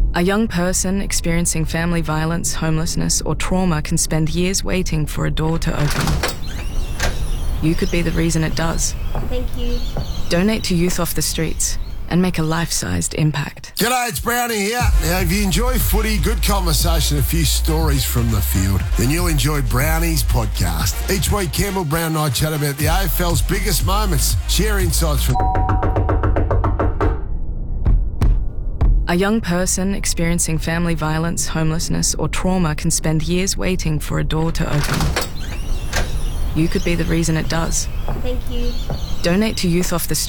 A young person experiencing family violence, homelessness, or trauma can spend years waiting for a door to open. You could be the reason it does. Thank you. Donate to Youth Off the Streets and make a life-sized impact. G'day, it's Brownie here. Now, if you enjoy footy, good conversation, a few stories from the field, then you'll enjoy Brownie's podcast. Each week, Campbell Brown and I chat about the AFL's biggest moments, share insights from... A young person experiencing family violence, homelessness, or trauma can spend years waiting for a door to open. You could be the reason it does. Thank you. Donate to Youth Off the Streets.